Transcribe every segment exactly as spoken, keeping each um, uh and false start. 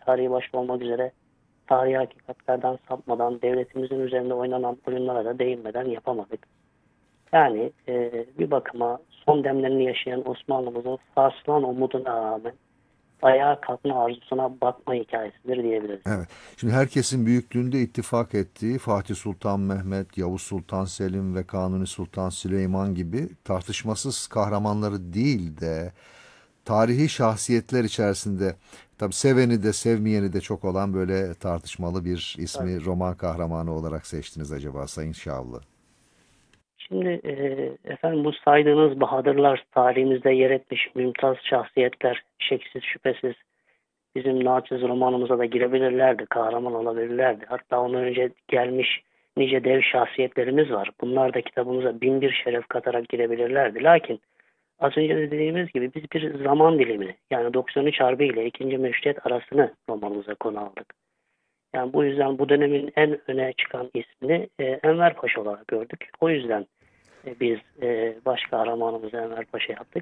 tarihi başta olmak üzere tarihi hakikatlerden sapmadan, devletimizin üzerinde oynanan oyunlara da değinmeden yapamadık. Yani e, bir bakıma son demlerini yaşayan Osmanlımızın sarsılan umuduna rağmen ayağa kalkma arzusuna bakma hikayesidir diyebiliriz. Evet. Şimdi herkesin büyüklüğünde ittifak ettiği Fatih Sultan Mehmet, Yavuz Sultan Selim ve Kanuni Sultan Süleyman gibi tartışmasız kahramanları değil de tarihi şahsiyetler içerisinde tabii seveni de sevmeyeni de çok olan böyle tartışmalı bir Tabii. ismi roman kahramanı olarak seçtiniz acaba Sayın Şavlı? Şimdi e, efendim bu saydığınız bahadırlar tarihimizde yer etmiş mümtaz şahsiyetler şeksiz şüphesiz bizim naçiz romanımıza da girebilirlerdi, kahraman olabilirlerdi. Hatta ondan önce gelmiş nice dev şahsiyetlerimiz var. Bunlar da kitabımıza bin bir şeref katarak girebilirlerdi. Lakin az önce de dediğimiz gibi biz bir zaman dilimini yani doksan üç Harbi ile ikinci Meşrutiyet arasını romanımıza konu aldık. Yani bu yüzden bu dönemin en öne çıkan ismini e, Enver Paşa olarak gördük. O yüzden e, biz e, baş kahramanımızı Enver Paşa yaptık.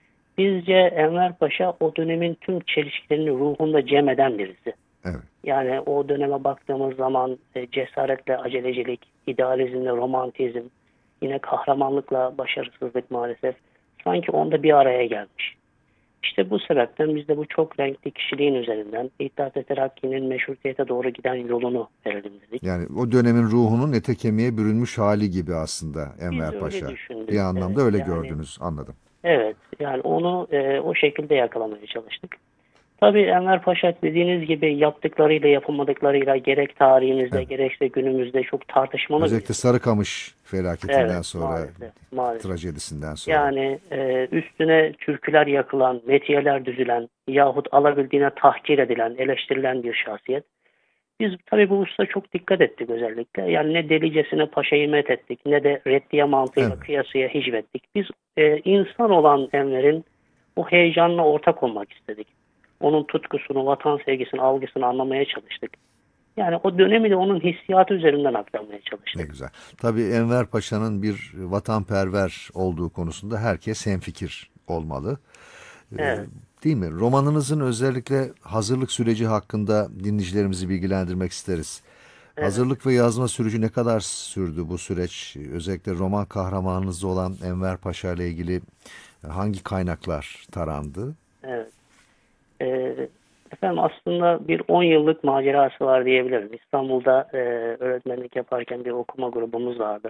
Bizce Enver Paşa o dönemin tüm çelişkilerini ruhunda cem eden birisi. Evet. Yani o döneme baktığımız zaman e, cesaretle acelecilik, idealizmle romantizm, yine kahramanlıkla başarısızlık maalesef sanki onda bir araya gelmiş. İşte bu sebepten biz de bu çok renkli kişiliğin üzerinden İttihat ve Terakki'nin meşrutiyete doğru giden yolunu verelim dedik. Yani o dönemin ruhunun ete kemiğe bürünmüş hali gibi aslında Biz Enver öyle Paşa. Bir düşündük. anlamda Evet, öyle yani gördünüz, anladım. evet yani onu e, o şekilde yakalamaya çalıştık. Tabii Enver Paşa dediğiniz gibi yaptıklarıyla yapamadıklarıyla gerek tarihimizde Evet. gerekse günümüzde çok tartışmalı bir Özellikle isim. Sarıkamış felaketinden Evet, sonra, maalesef maalesef. trajedisinden sonra. Yani e, üstüne türküler yakılan, metiyeler düzülen yahut alabildiğine tahkir edilen, eleştirilen bir şahsiyet. Biz tabii bu hususta çok dikkat ettik özellikle. Yani ne delicesine paşayı met ettik ne de reddiye mantığıyla Evet. kıyasıya hicvettik. Biz e, insan olan Enver'in o heyecanına ortak olmak istedik. Onun tutkusunu, vatan sevgisini, algısını anlamaya çalıştık. Yani o dönemi de onun hissiyatı üzerinden aktarmaya Ne çalıştık. güzel. Tabii Enver Paşa'nın bir vatanperver olduğu konusunda herkes hemfikir olmalı. Ee, Evet, Değil mi? Romanınızın özellikle hazırlık süreci hakkında dinleyicilerimizi bilgilendirmek isteriz. evet. Hazırlık ve yazma süreci ne kadar sürdü bu süreç? Özellikle roman kahramanınız olan Enver Paşa ile ilgili hangi kaynaklar tarandı? Evet. E, efendim aslında bir on yıllık macerası var diyebilirim. İstanbul'da e, öğretmenlik yaparken bir okuma grubumuz vardı.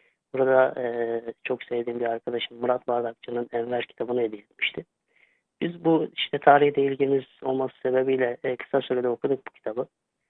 Burada e, çok sevdiğim bir arkadaşım Murat Bardakçı'nın Enver kitabını hediye etmişti. Biz bu işte tarihe ilgimiz olması sebebiyle e, kısa sürede okuduk bu kitabı.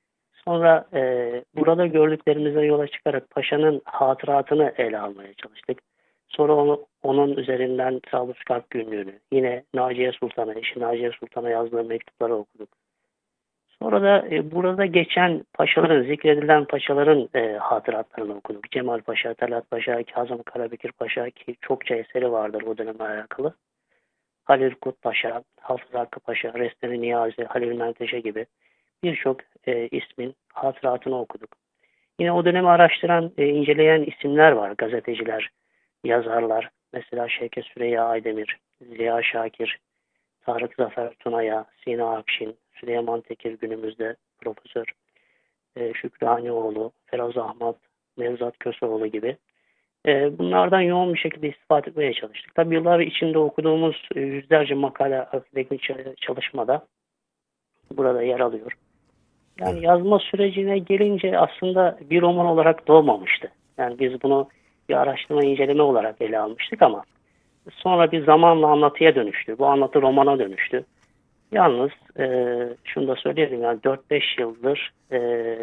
Sonra e, burada gördüklerimize yola çıkarak Paşa'nın hatıratını ele almaya çalıştık. Sonra onu, onun üzerinden Trablusgarp günlüğünü, yine Naciye Sultan'a, eşi Naciye Sultan'a yazdığı mektupları okuduk. Sonra da e, burada geçen paşaların, zikredilen paşaların e, hatıratlarını okuduk. Cemal Paşa, Talat Paşa, Kazım Karabekir Paşa ki çokça eseri vardır o dönemle alakalı. Halil Kut Paşa, Hafız Hakkı Paşa, Restemi Niyazi, Halil Menteşe gibi birçok e, ismin hatıratını okuduk. Yine o dönemi araştıran, e, inceleyen isimler var. Gazeteciler, yazarlar. Mesela Şevket Süreyya Aydemir, Ziya Şakir, Tarık Zafer Tunaya, Sina Akşin, Süleyman Tekir günümüzde profesör, e, Şükrü Hanioğlu, Feroz Ahmet, Nevzat Köseoğlu gibi. E, bunlardan yoğun bir şekilde istifade etmeye çalıştık. Tabii yıllar içinde okuduğumuz e, yüzlerce makale, akademik çalışmada burada yer alıyor. Yani Evet. yazma sürecine gelince aslında bir roman olarak doğmamıştı. Yani biz bunu bir araştırma inceleme olarak ele almıştık ama sonra bir zamanla anlatıya dönüştü. Bu anlatı romana dönüştü. Yalnız e, şunu da söyleyelim yani dört beş yıldır e,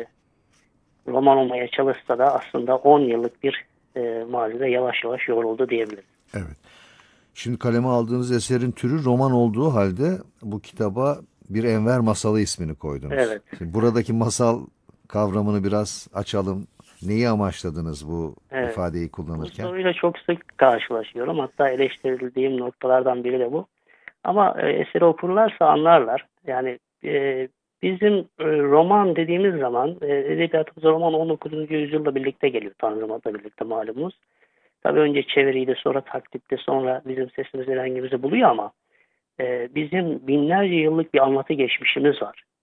roman olmaya çalışsa da aslında on yıllık bir e, mazide yavaş yavaş yoruldu diyebiliriz. Evet. Şimdi kaleme aldığınız eserin türü roman olduğu halde bu kitaba bir Enver Masalı ismini koydunuz. Evet, Şimdi buradaki masal kavramını biraz açalım. Neyi amaçladınız bu evet. ifadeyi Bu kullanırken? soruyla çok sık karşılaşıyorum. Hatta eleştirildiğim noktalardan biri de bu. Ama e, eseri okurlarsa anlarlar. Yani e, bizim e, roman dediğimiz zaman e, edebiyatımıza roman on dokuzuncu yüzyılla birlikte geliyor. Tanzimat'la birlikte malumunuz. Tabii önce çeviriydi, sonra taklitli, sonra bizim sesimizi rengimizi buluyor ama e, bizim binlerce yıllık bir anlatı geçmişimiz var.